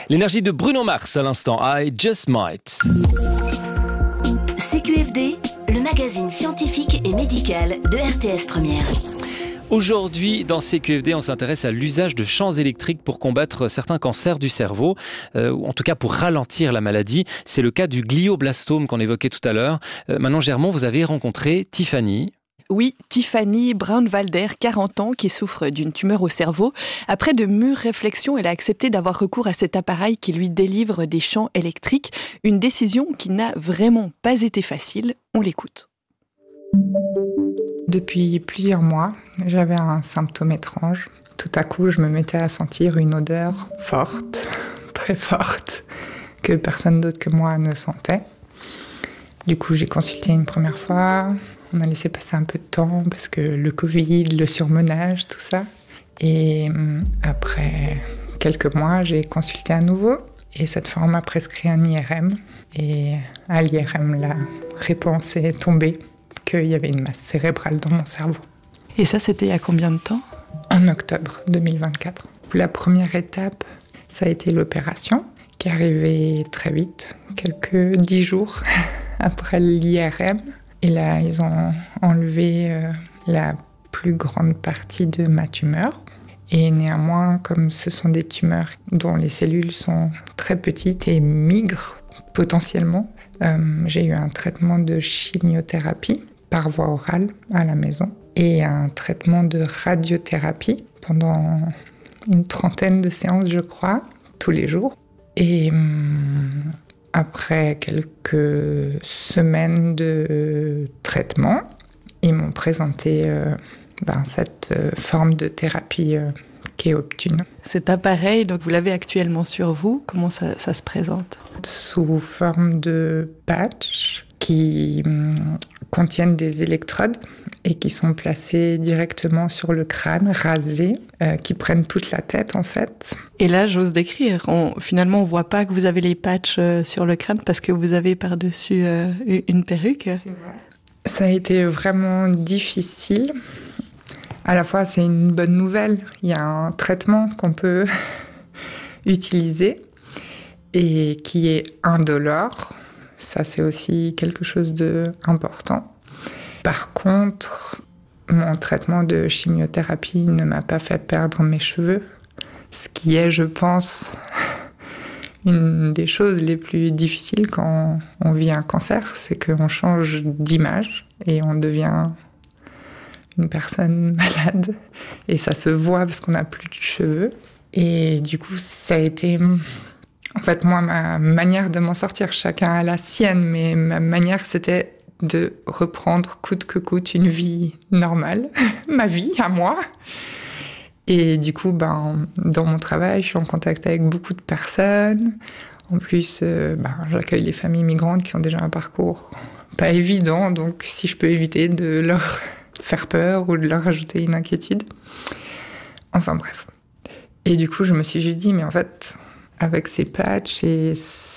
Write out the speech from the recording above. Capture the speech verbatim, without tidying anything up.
L'énergie de Bruno Mars à l'instant, I Just Might. C Q F D, le magazine scientifique et médical de R T S Première. Aujourd'hui, dans C Q F D, on s'intéresse à l'usage de champs électriques pour combattre certains cancers du cerveau, euh, ou en tout cas pour ralentir la maladie. C'est le cas du glioblastome qu'on évoquait tout à l'heure. Euh, Manon Germont, vous avez rencontré Tiffany. Oui, Tiffany Braunwalder, quarante ans, qui souffre d'une tumeur au cerveau. Après de mûres réflexions, elle a accepté d'avoir recours à cet appareil qui lui délivre des champs électriques. Une décision qui n'a vraiment pas été facile. On l'écoute. Depuis plusieurs mois, j'avais un symptôme étrange. Tout à coup, je me mettais à sentir une odeur forte, très forte, que personne d'autre que moi ne sentait. Du coup, j'ai consulté une première fois. On a laissé passer un peu de temps parce que le Covid, le surmenage, tout ça. Et après quelques mois, j'ai consulté à nouveau. Et cette fois, on m'a prescrit un I R M. Et à l'I R M, la réponse est tombée qu'il y avait une masse cérébrale dans mon cerveau. Et ça, c'était il y a combien de temps ? En octobre deux mille vingt-quatre. La première étape, ça a été l'opération, qui est arrivée très vite, quelques dix jours après l'I R M. Et là, ils ont enlevé euh, la plus grande partie de ma tumeur. Et néanmoins, comme ce sont des tumeurs dont les cellules sont très petites et migrent potentiellement, euh, j'ai eu un traitement de chimiothérapie par voie orale à la maison et un traitement de radiothérapie pendant une trentaine de séances, je crois, tous les jours. Et hum, après quelques semaines de traitement, ils m'ont présenté euh, ben, cette euh, forme de thérapie euh, qui est Optune. Cet appareil, donc vous l'avez actuellement sur vous, comment ça, ça se présente ? Sous forme de patch qui hum, contiennent des électrodes et qui sont placées directement sur le crâne, rasé, euh, qui prennent toute la tête en fait. Et là, j'ose décrire, on, finalement on ne voit pas que vous avez les patchs euh, sur le crâne parce que vous avez par-dessus euh, une perruque. C'est vrai. Ça a été vraiment difficile. À la fois, c'est une bonne nouvelle. Il y a un traitement qu'on peut utiliser et qui est indolore. Ça, c'est aussi quelque chose d'important. Par contre, mon traitement de chimiothérapie ne m'a pas fait perdre mes cheveux, ce qui est, je pense, une des choses les plus difficiles quand on vit un cancer, c'est qu'on change d'image et on devient une personne malade. Et ça se voit parce qu'on n'a plus de cheveux. Et du coup, ça a été... En fait, moi, ma manière de m'en sortir, chacun a la sienne, mais ma manière, c'était de reprendre coûte que coûte une vie normale, ma vie à moi. Et du coup, ben, dans mon travail, je suis en contact avec beaucoup de personnes. En plus, euh, ben, j'accueille les familles migrantes qui ont déjà un parcours pas évident, donc si je peux éviter de leur faire peur ou de leur ajouter une inquiétude. Enfin bref. Et du coup, je me suis juste dit, mais en fait, avec ces patchs et